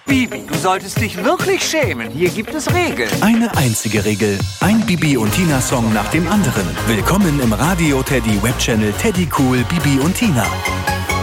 Bibi, du solltest dich wirklich schämen. Hier gibt es Regeln. Eine einzige Regel. Ein Bibi und Tina Song nach dem anderen. Willkommen im Radio Teddy Webchannel Teddy Cool Bibi und Tina.